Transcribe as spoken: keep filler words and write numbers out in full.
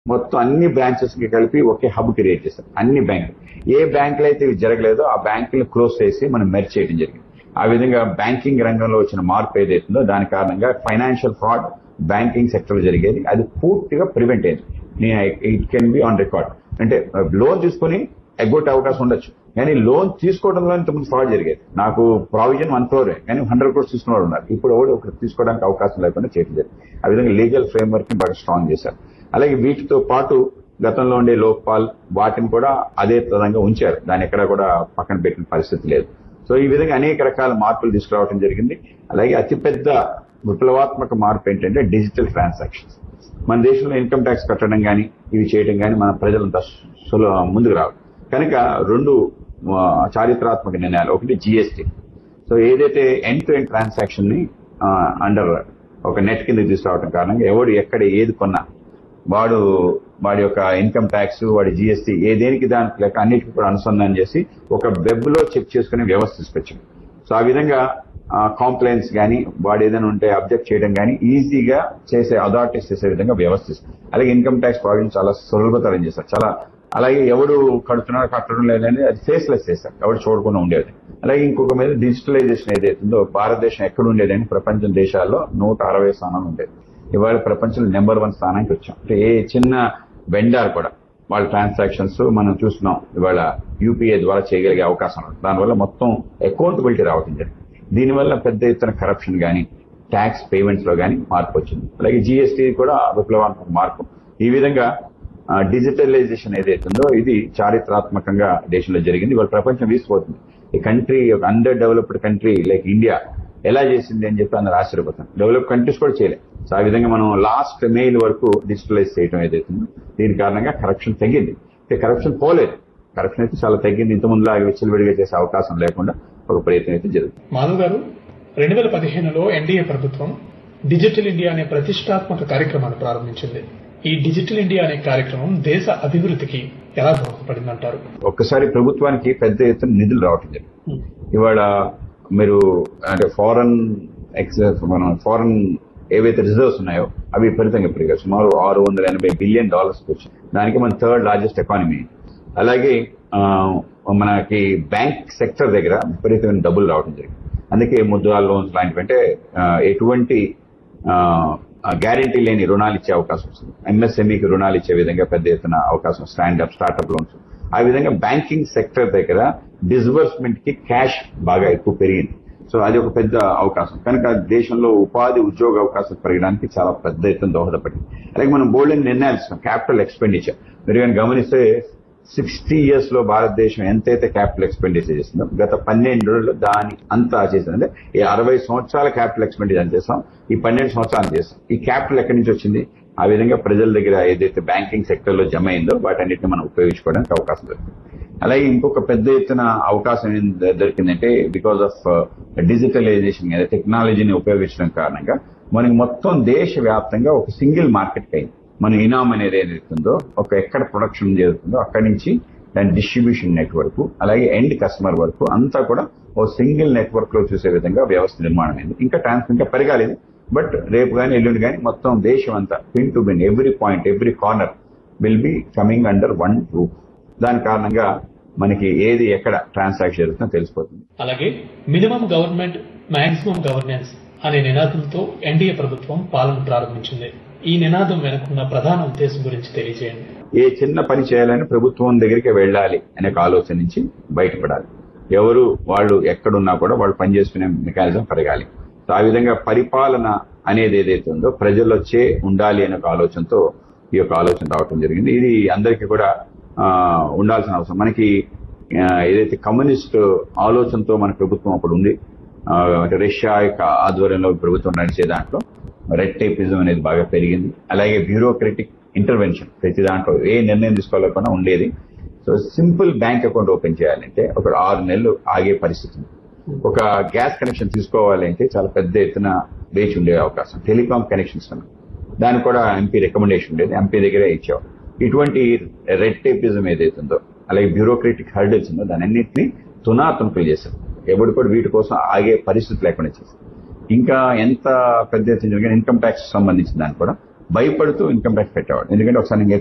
మొత్తం అన్ని బ్రాంచెస్ కి కలిపి ఒకే హబ్ క్రియేట్ చేశారు. అన్ని బ్యాంకులు ఏ బ్యాంకులు అయితే ఇవి జరగలేదో ఆ బ్యాంకులను క్లోజ్ చేసి మనం మెర్జ్ చేయడం జరిగింది. ఆ విధంగా బ్యాంకింగ్ రంగంలో వచ్చిన మార్పు ఏదైతుందో దాని కారణంగా ఫైనాన్షియల్ ఫ్రాడ్ బ్యాంకింగ్ సెక్టర్ లో జరిగేది అది పూర్తిగా ప్రివెంట్ అయింది. It can be on record. అంటే లోన్ తీసుకుని ఎగ్గొట్టే అవకాశం ఉండొచ్చు, కానీ లోన్ తీసుకోవడంలో ఇంతకుముందు ఫ్రాడ్ జరిగేది. నాకు ప్రావిజన్ వన్ క్రోరే కానీ హండ్రెడ్ క్రోర్స్ తీసుకున్న వాళ్ళు ఉన్నారు. ఇప్పుడు ఎవరు ఒకరు తీసుకోవడానికి అవకాశం లేకుండా చేయడం జరిగింది. ఆ విధంగా లీగల్ ఫ్రేమ్వర్క్ ని బాగా స్ట్రాంగ్ చేశారు. అలాగే వీటితో పాటు గతంలో ఉండే లోక్పాల్ వాటిని కూడా అదే విధంగా ఉంచారు. దాన్ని ఎక్కడా కూడా పక్కన పెట్టిన పరిస్థితి లేదు. సో ఈ విధంగా అనేక రకాల మార్పులు తీసుకురావడం జరిగింది. అలాగే అతిపెద్ద విప్లవాత్మక మార్పు ఏంటంటే డిజిటల్ ట్రాన్సాక్షన్స్. మన దేశంలో ఇన్కమ్ ట్యాక్స్ కట్టడం కానీ ఇవి చేయడం కానీ మన ప్రజలంతా సులభ ముందుకు రావు కనుక రెండు చారిత్రాత్మక నిర్ణయాలు. ఒకటి జిఎస్టీ. సో ఏదైతే ఎండ్ టు ఎండ్ ట్రాన్సాక్షన్ ని అండర్ ఒక నెట్ కింద తీసుకురావడం కారణంగా ఎవడు ఎక్కడ ఏది కొన్నా వాడు వాడి యొక్క ఇన్కమ్ ట్యాక్స్ వాడి జిఎస్టీ ఏ దేనికి దానికి లెక్క అన్నిటికీ కూడా అనుసంధానం చేసి ఒక వెబ్ లో చెక్ చేసుకునే వ్యవస్థ తీసుకొచ్చాం. సో ఆ విధంగా కాంప్లైన్స్ కానీ వాడు ఏదైనా ఉంటే అబ్జెక్ట్ చేయడం కానీ ఈజీగా చేసే అథారిటీస్ చేసే విధంగా వ్యవస్థిస్తారు. అలాగే ఇన్కమ్ ట్యాక్స్ ప్రాబ్లమ్ చాలా సులభతరం చేస్తారు. చాలా అలాగే ఎవడు కడుతున్నాడో కట్టడం లేదని అది ఫేస్లెస్ చేస్తారు, ఎవడు చూడకుండా ఉండేది. అలాగే ఇంకొక మీద డిజిటలైజేషన్ ఏదైతుందో భారతదేశం ఎక్కడ ఉండేదని ప్రపంచం దేశాల్లో నూట అరవై స్థానాలు ఉండేది. ఇవాళ ప్రపంచంలో నెంబర్ వన్ స్థానానికి వచ్చాం. అంటే ఏ చిన్న వెండార్ కూడా వాళ్ళ ట్రాన్సాక్షన్స్ మనం చూస్తున్నాం ఇవాళ యూపీఐ ద్వారా చేయగలిగే అవకాశం ఉంది. దానివల్ల మొత్తం అకౌంటబిలిటీ రావడం జరిగింది. దీనివల్ల పెద్ద ఎత్తున కరప్షన్ కానీ ట్యాక్స్ పేమెంట్స్ లో కానీ మార్పు వచ్చింది. అలాగే జిఎస్టీ కూడా విప్లవాత్మక మార్పు. ఈ విధంగా డిజిటలైజేషన్ ఏదైతుందో ఇది చారిత్రాత్మకంగా దేశంలో జరిగింది. ఇవాళ ప్రపంచం వీసిపోతుంది. ఈ కంట్రీ ఒక under developed country like India ఎలా చేసింది అని చెప్పి అందరు ఆశ్చర్యపోతాం. డెవలప్ కంట్రీస్ కూడా చేయలేదు. సో ఆ విధంగా మనం లాస్ట్ మెయిల్ వరకు డిజిటలైజ్ చేయడం ఏదైతుందో దీని కారణంగా కరప్షన్ తగ్గింది. కరప్షన్ పోలేదు, కరప్షన్ అయితే చాలా తగ్గింది. ఇంతకుముందులా విచ్చలవిడిగా చేసే అవకాశం లేకుండా ఒక ప్రయత్నం అయితే జరుగుతుంది. మాధవ్ గారు, రెండు వేల పదిహేనులో ఎన్డీఏ ప్రభుత్వం డిజిటల్ ఇండియా అనే ప్రతిష్టాత్మక కార్యక్రమాన్ని ప్రారంభించింది. ఈ డిజిటల్ ఇండియా అనే కార్యక్రమం దేశ అభివృద్ధికి ఎలా దోహదపడిందంటారు? ఒక్కసారి ప్రభుత్వానికి పెద్ద ఎత్తున నిధులు రావటం జరిగింది. ఇవాళ మీరు అంటే ఫారెన్ ఎక్సెస్ మనం ఫారెన్ ఏవైతే రిజర్వ్స్ ఉన్నాయో అవి విపరీతంగా పెరిగాయి. సుమారు ఆరు వందల ఎనభై బిలియన్ డాలర్స్ వచ్చింది. దానికి మన థర్డ్ లార్జెస్ట్ ఎకానమీ. అలాగే మనకి బ్యాంక్ సెక్టర్ దగ్గర విపరీతమైన డబ్బులు రావడం జరిగింది. అందుకే ముద్రా లోన్స్ లాంటివి అంటే ఎటువంటి గ్యారంటీ లేని రుణాలు ఇచ్చే అవకాశం వస్తుంది. ఎంఎస్ఎంఈకి రుణాలు ఇచ్చే విధంగా పెద్ద ఎత్తున అవకాశం, స్టాండప్ స్టార్ట్అప్ లోన్స్. ఆ విధంగా బ్యాంకింగ్ సెక్టర్ దగ్గర డిస్బర్స్మెంట్ కి క్యాష్ బాగా ఎక్కువ పెరిగింది. సో అది ఒక పెద్ద అవకాశం కనుక దేశంలో ఉపాధి ఉద్యోగ అవకాశాలు పెరగడానికి చాలా పెద్ద ఎత్తున దోహదపడింది. అలాగే మనం బోల్డెన్ నిర్ణయాలు ఇస్తాం. క్యాపిటల్ ఎక్స్పెండిచర్ మీరు కానీ గమనిస్తే సిక్స్టీ ఇయర్స్ లో భారతదేశం ఎంతైతే క్యాపిటల్ ఎక్స్పెండిచర్ చేసిందో గత పన్నెండు దాని అంతా చేసింది. అంటే ఈ అరవై సంవత్సరాల క్యాపిటల్ ఎక్స్పెండిచర్ చేస్తాం, ఈ పన్నెండు సంవత్సరాలు చేస్తాం. ఈ క్యాపిటల్ ఎక్కడి నుంచి వచ్చింది? ఆ విధంగా ప్రజల దగ్గర ఏదైతే బ్యాంకింగ్ సెక్టర్ లో జమ అయిందో వాటన్నిటిని మనం ఉపయోగించుకోవడానికి అవకాశం దొరికింది. అలాగే ఇంకొక పెద్ద ఎత్తున అవకాశం ఏం దొరికిందంటే బికాస్ ఆఫ్ డిజిటలైజేషన్ టెక్నాలజీని ఉపయోగించడం కారణంగా మనకి మొత్తం దేశ వ్యాప్తంగా ఒక సింగిల్ మార్కెట్ అయింది. మన ఇనామ్ అనేది ఏదైతుందో ఒక ఎక్కడ ప్రొడక్షన్ జరుగుతుందో అక్కడి నుంచి దాని డిస్ట్రిబ్యూషన్ నెట్వర్క్ అలాగే ఎండ్ కస్టమర్ వరకు అంతా కూడా ఓ సింగిల్ నెట్వర్క్ లో చూసే విధంగా వ్యవస్థ నిర్మాణం అయింది. ఇంకా ట్రాన్స్ ఇంకా పెరగాలేదు. బట్ రేపు కానీ ఎల్లుండి కానీ మొత్తం దేశం అంతా pin to pin every point every corner will be coming under one roof. దాని కారణంగా మనకి ఏది ఎక్కడ ట్రాన్సాక్షన్ జరుగుతుందో తెలిసిపోతుంది. అలాగే మినిమం గవర్నమెంట్ మాక్సిమం గవర్నెన్స్ అనే నినాదంతో ఎన్డీఏ ప్రభుత్వం పాలన ప్రారంభించింది. ఈ నినాదం వెనుకున్న ప్రధాన ఉద్దేశం గురించి తెలియజేయండి. ఏ చిన్న పని చేయాలని ప్రభుత్వం దగ్గరికి వెళ్ళాలి అనే ఆలోచన నుంచి బయటపడాలి. ఎవరు వాళ్ళు ఎక్కడున్నా కూడా వాళ్ళు పనిచేసుకునే మెకానిజం పెరగాలి. ఆ విధంగా పరిపాలన అనేది ఏదైతే ఉందో ప్రజల్లో చే ఉండాలి అనే ఆలోచనతో ఈ యొక్క ఆలోచన రావటం జరిగింది. ఇది అందరికీ కూడా ఉండాల్సిన అవసరం. మనకి ఏదైతే కమ్యూనిస్ట్ ఆలోచనతో మన ప్రభుత్వం అప్పుడు ఉంది, అంటే రష్యా యొక్క ఆధ్వర్యంలో ప్రభుత్వం నడిచే దాంట్లో రెడ్ టేపిజం అనేది బాగా పెరిగింది. అలాగే బ్యూరోక్రటిక్ ఇంటర్వెన్షన్ ప్రతి దాంట్లో ఏ నిర్ణయం తీసుకోలేకుండా ఉండేది. So simple bank account open చేయాలంటే ఒక ఆరు నెలలు ఆగే పరిస్థితి ఉంది. ఒక గ్యాస్ కనెక్షన్ తీసుకోవాలంటే చాలా పెద్ద ఎత్తున వేచి ఉండే అవకాశం. టెలికాం కనెక్షన్స్ దానికి కూడా ఎంపీ రికమెండేషన్ ఉండేది, ఎంపీ దగ్గరే ఇచ్చేవారు. ఇటువంటి రెడ్ టేపిజం ఏదైతుందో అలాగే బ్యూరోక్రటిక్ హర్డల్స్ ఉందో దాని అన్నింటినీ తునాతునకలు చేశారు. ఎవరు కూడా వీటి కోసం ఆగే పరిస్థితి లేకుండా చేశారు. ఇంకా ఎంత పెద్ద ఎత్తున ఇన్కమ్ ట్యాక్స్ సంబంధించిన దాన్ని కూడా భయపడుతూ ఇన్కమ్ ట్యాక్స్ పెట్టేవాడు. ఎందుకంటే ఒకసారి